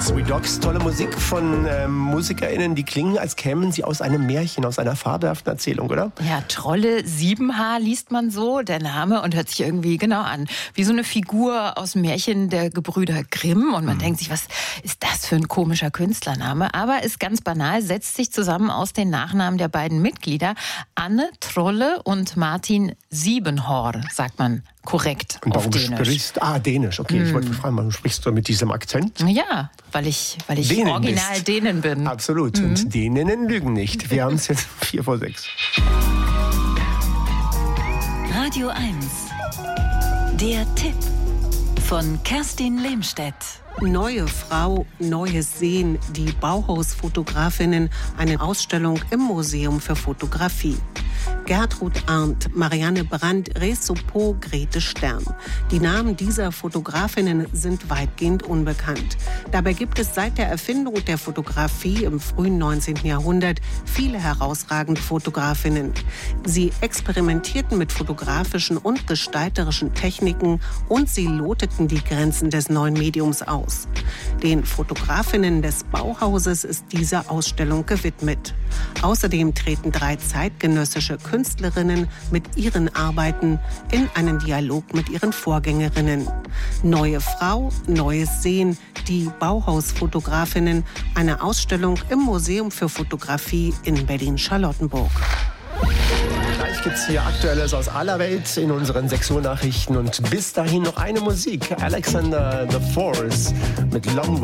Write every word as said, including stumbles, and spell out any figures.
Sweet Dogs, tolle Musik von ähm, MusikerInnen, die klingen, als kämen sie aus einem Märchen, aus einer fabelhaften Erzählung, oder? Ja, Trolle Siebenhaar liest man so, der Name, und hört sich irgendwie genau an. Wie so eine Figur aus dem Märchen der Gebrüder Grimm. Und man mhm. denkt sich, was ist das für ein komischer Künstlername? Aber ist ganz banal, setzt sich zusammen aus den Nachnamen der beiden Mitglieder. Anne Trolle und Martin Siebenhaar, sagt man korrekt und auf warum Dänisch. Sprichst, ah, Dänisch, okay. Mm. Ich wollte fragen, warum sprichst du mit diesem Akzent? Ja, weil ich, weil ich Dänen original bist. Dänen bin. Absolut. Mhm. Und Däninnen lügen nicht. Wir haben es jetzt vier vor sechs. Radio eins. Der Tipp von Kerstin Lehmstedt. Neue Frau, neues Sehen. Die Bauhausfotografinnen, eine Ausstellung im Museum für Fotografie. Gertrud Arndt, Marianne Brandt, Resopo, Grete Stern. Die Namen dieser Fotografinnen sind weitgehend unbekannt. Dabei gibt es seit der Erfindung der Fotografie im frühen neunzehnten Jahrhundert viele herausragende Fotografinnen. Sie experimentierten mit fotografischen und gestalterischen Techniken und sie loteten die Grenzen des neuen Mediums aus. Den Fotografinnen des Bauhauses ist diese Ausstellung gewidmet. Außerdem treten drei zeitgenössische Künstlerinnen mit ihren Arbeiten in einen Dialog mit ihren Vorgängerinnen. Neue Frau, neues Sehen, die Bauhausfotografinnen, eine Ausstellung im Museum für Fotografie in Berlin-Charlottenburg. Gleich gibt es hier Aktuelles aus aller Welt in unseren sechs Uhr Nachrichten und bis dahin noch eine Musik. Alexander the Force mit Long